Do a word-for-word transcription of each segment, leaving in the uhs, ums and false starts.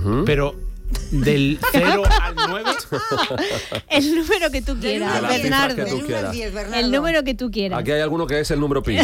Uh-huh. Pero del cero al nueve. El número que tú quieras, Bernardo. Que tú quieras. diez, Bernardo. El número que tú quieras. Aquí hay alguno que es el número pi.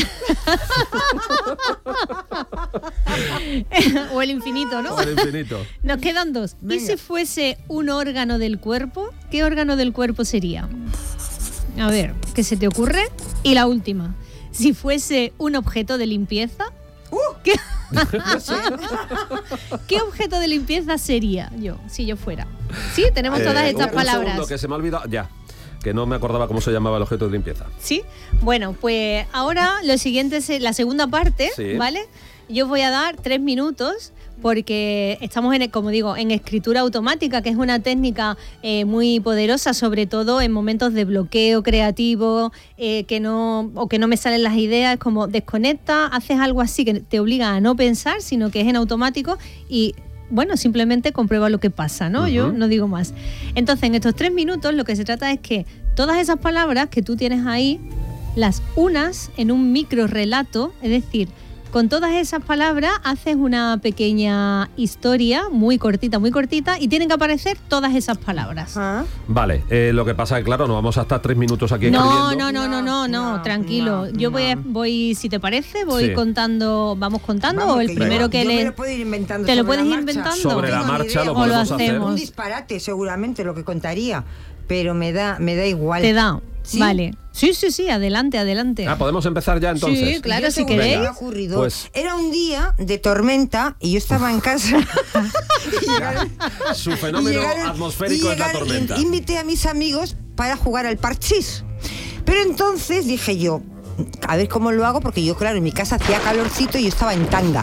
O el infinito, ¿no? O el infinito. Nos quedan dos. Venga. ¿Y si fuese un órgano del cuerpo? ¿Qué órgano del cuerpo sería? A ver, ¿qué se te ocurre? Y la última. Si fuese un objeto de limpieza, Uh, ¿qué, no sé. ¿qué objeto de limpieza sería yo, si yo fuera? Sí, tenemos todas Eh, estas un, un palabras. segundo, que se me ha olvidado. Ya. Que no me acordaba cómo se llamaba el objeto de limpieza. Sí, bueno, pues ahora lo siguiente es la segunda parte, Sí. ¿vale? Yo os voy a dar tres minutos porque estamos, en, como digo, en escritura automática, que es una técnica eh, muy poderosa, sobre todo en momentos de bloqueo creativo, eh, que no o que no me salen las ideas, es como desconecta, haces algo así que te obliga a no pensar, sino que es en automático y... Bueno, simplemente comprueba lo que pasa, ¿no? Uh-huh. Yo no digo más. Entonces, en estos tres minutos lo que se trata es que todas esas palabras que tú tienes ahí, las unas en un micro relato, es decir, con todas esas palabras haces una pequeña historia muy cortita, muy cortita, y tienen que aparecer todas esas palabras. Ah, Vale, eh, lo que pasa es que, claro, no vamos a estar tres minutos aquí No, escribiendo. no, no, no, no, no, No, tranquilo. no, Yo voy, a- no. voy, si te parece, voy Sí. contando, vamos contando, vamos, o el que primero yo, que yo le... me lo puedo ir inventando ¿Te lo sobre puedes la ir marcha. inventando? Sobre la No tengo ni marcha idea. lo O lo podemos hacer. hacemos. Un disparate seguramente lo que contaría, pero me da, me da igual. Te da. ¿Sí? Vale. Sí, sí, sí, adelante, adelante. Ah, ¿podemos empezar ya entonces? Sí, claro, Yo si seguro que queréis. me ha ocurrido. Pues- Era un día de tormenta y yo estaba en casa. Y llegaron- Su y fenómeno llegaron- atmosférico y es la llegaron- tormenta. y Invité a mis amigos para jugar al parchís. Pero entonces dije yo, a ver cómo lo hago, porque yo, claro, en mi casa hacía calorcito y yo estaba en tanga.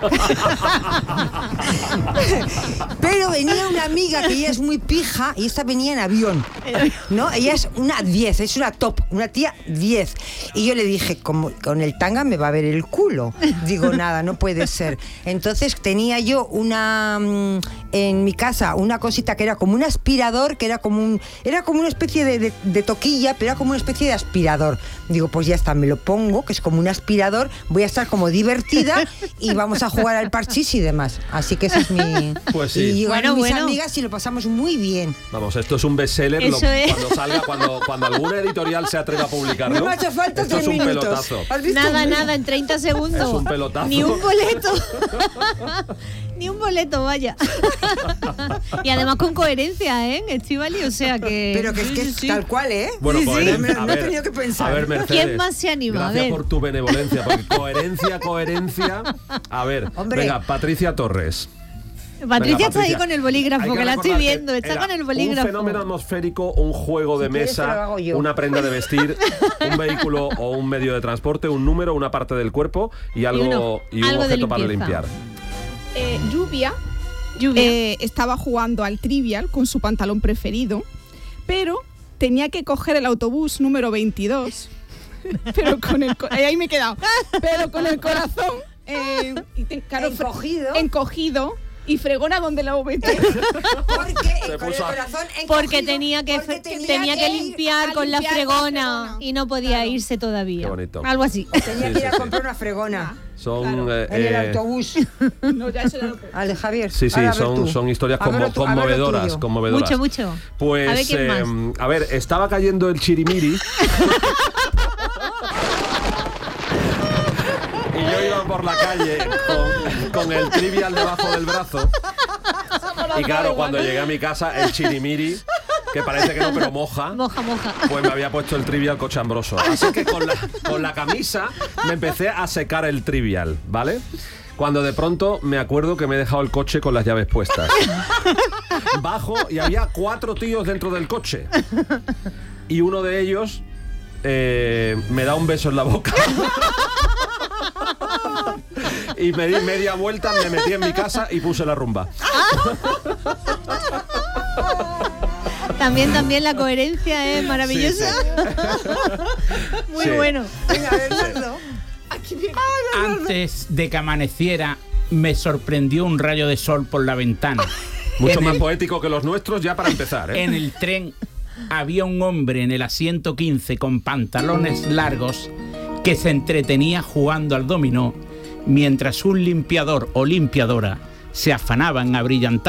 Pero venía una amiga que ella es muy pija y esta venía en avión, ¿no? Ella es una diez, es una top, una tía diez. Y yo le dije, como con el tanga me va a ver el culo. Digo, nada, no puede ser. Entonces tenía yo una mm, en mi casa una cosita que era como un aspirador, que era como un era como una especie de, de, de toquilla, pero era como una especie de aspirador. Digo, pues ya está, me lo pongo, que es como un aspirador, voy a estar como divertida y vamos a jugar al parchís y demás. Así que ese es mi... Pues sí. Y llegaron Bueno, mis bueno. amigas y lo pasamos muy bien. Vamos, esto es un bestseller. Eso lo- es. Cuando salga, cuando, cuando alguna editorial se atreva a publicarlo. No me hace falta esto tres es un minutos. pelotazo. ¿Has visto? Nada, nada, en treinta segundos. Es un pelotazo. Ni un boleto. Ni un boleto, vaya. Y además con coherencia, ¿eh? Estivali, o sea que... Pero que es sí, que sí, es sí. tal cual, ¿eh? Bueno, Sí, sí, coherencia, no, a no he ver, tenido que pensar. A ver, Mercedes. ¿Quién más se anima? A Gracias ver. por tu benevolencia, porque coherencia, coherencia. A ver, Hombre. venga, Patricia Torres. Patricia Venga, está ahí Patricia. con el bolígrafo, Hay que, la estoy recordar que viendo, está era con el bolígrafo. Un fenómeno atmosférico, un juego de Si quieres, te lo mesa, hago yo. una prenda de vestir, un vehículo o un medio de transporte, un número, una parte del cuerpo y algo uno- y un algo de objeto para limpieza. limpiar. Eh, lluvia, Lluvia. eh, estaba jugando al Trivial con su pantalón preferido, pero tenía que coger el autobús número veintidós. Pero con el co- eh, ahí me he quedado. Pero con el corazón eh, y te- claro, fre- Encogido. encogido y fregona donde lo meto. Porque Se con el puso a- corazón Porque encogido, tenía que, porque tenía tenía que ir limpiar a con la limpiar con la fregona fregona. y no podía Claro. irse todavía. Qué bonito. Algo así. Tenía Sí, que ir a sí, sí. comprar una fregona Son Claro. eh, en el eh, autobús. No, ya eso ya lo puedo. Ale, Javier. Sí, sí, ahora a ver son, tú. son historias A ver conmo- lo tu- a ver lo conmovedoras, tuyo. conmovedoras. Mucho, mucho. Pues, A ver, ¿quién más? eh, a ver, estaba cayendo el chirimiri. Y yo iba por la calle con, con el Trivial debajo del brazo. Y claro, cuando llegué a mi casa, el chirimiri, que parece que no, pero moja, Moja, moja. pues me había puesto el Trivial cochambroso. Así que con la, con la camisa me empecé a secar el Trivial, ¿vale? Cuando de pronto me acuerdo que me he dejado el coche con las llaves puestas. Bajo y había cuatro tíos dentro del coche. Y uno de ellos eh, me da un beso en la boca. Y me di media vuelta, me metí en mi casa y puse la rumba. También, también la coherencia es maravillosa. Muy Sí. bueno. Venga, Bernardo. Antes de que amaneciera, me sorprendió un rayo de sol por la ventana. Mucho En más el- poético que los nuestros ya para empezar, ¿eh? En el tren había un hombre en el asiento quince con pantalones largos que se entretenía jugando al dominó mientras un limpiador o limpiadora se afanaban a brillantar